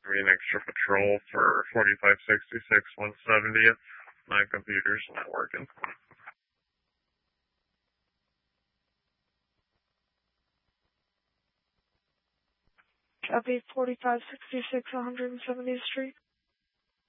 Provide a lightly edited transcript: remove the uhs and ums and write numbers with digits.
me an extra patrol for 4566 170th. My computer's not working. Copy 4566 170th Street.